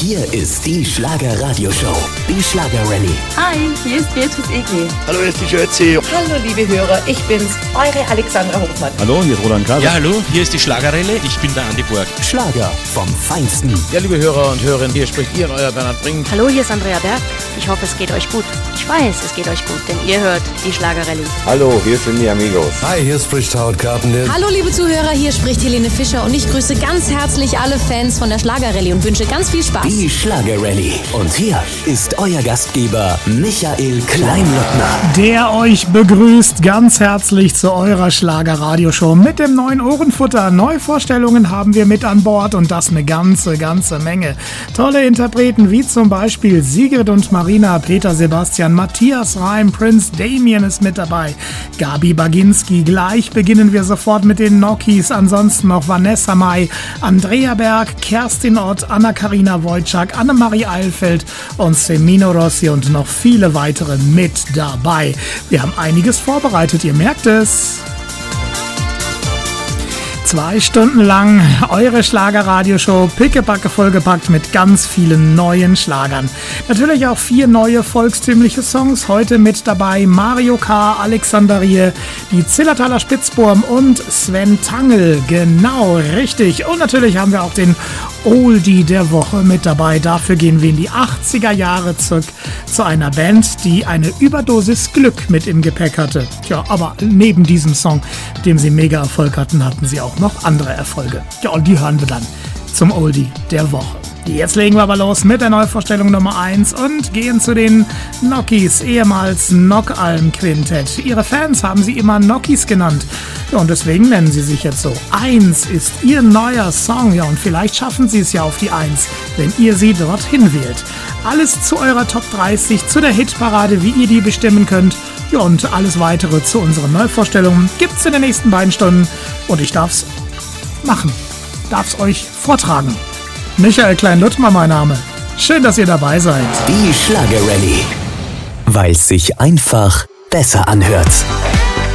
Hier ist die Schlager-Radio-Show, die Schlager-Rallye. Hi, hier ist Beatrice Egli. Hallo, hier ist die Schötzi. Hallo, liebe Hörer, ich bin's, eure Alexandra Hofmann. Hallo, hier ist Roland Kaiser. Ja, hallo, hier ist die Schlagerrallye, ich bin der Andi Borg. Schlager vom Feinsten. Ja, liebe Hörer und Hörerinnen, hier spricht Ihr euer Bernhard Brink. Hallo, hier ist Andrea Berg. Ich hoffe, es geht euch gut. Ich weiß, es geht euch gut, denn ihr hört die Schlagerrallye. Hallo, hier sind die Amigos. Hi, hier spricht Howard Carpenter. Hallo, liebe Zuhörer, hier spricht Helene Fischer und ich grüße ganz herzlich alle Fans von der Schlagerrallye und wünsche ganz viel Spaß. Die Schlager-Rallye. Und hier ist euer Gastgeber Michael Kleinlottner. Der euch begrüßt ganz herzlich zu eurer Schlager-Radio-Show mit dem neuen Ohrenfutter. Neue Vorstellungen haben wir mit an Bord und das eine ganze Menge. Tolle Interpreten wie zum Beispiel Sigrid und Marina, Peter Sebastian, Matthias Reim, Prince Damien ist mit dabei, Gabi Baginski. Gleich beginnen wir sofort mit den Nokis. Ansonsten noch Vanessa Mai, Andrea Berg, Kerstin Ott, Anna-Karina Wojcik, Annemarie Eilfeld und Semino Rossi und noch viele weitere mit dabei. Wir haben einiges vorbereitet, ihr merkt es. 2 Stunden lang eure Schlager-Radio-Show, pickepacke vollgepackt mit ganz vielen neuen Schlagern. Natürlich auch 4 neue volkstümliche Songs. Heute mit dabei Mario K., Alexander Rie, die Zillertaler Spitzburm und Sven Tangl. Genau, richtig. Und natürlich haben wir auch den Oldie der Woche mit dabei. Dafür gehen wir in die 80er Jahre zurück zu einer Band, die eine Überdosis Glück mit im Gepäck hatte. Tja, aber neben diesem Song, mit dem sie mega Erfolg hatten, hatten sie auch noch andere Erfolge. Ja, und die hören wir dann zum Oldie der Woche. Jetzt legen wir aber los mit der Neuvorstellung Nummer 1 und gehen zu den Nokis, ehemals Nockalm-Quintett. Ihre Fans haben sie immer Nokis genannt. Ja, und deswegen nennen sie sich jetzt so. 1 ist ihr neuer Song. Ja, und vielleicht schaffen sie es ja auf die 1, wenn ihr sie dorthin wählt. Alles zu eurer Top 30, zu der Hitparade, wie ihr die bestimmen könnt. Ja, und alles weitere zu unseren Neuvorstellungen gibt's in den nächsten beiden Stunden. Und ich darf's machen. Darf's euch vortragen. Michael Klein-Luttmer mein Name. Schön, dass ihr dabei seid. Die Schlager-Rallye. Weil es sich einfach besser anhört.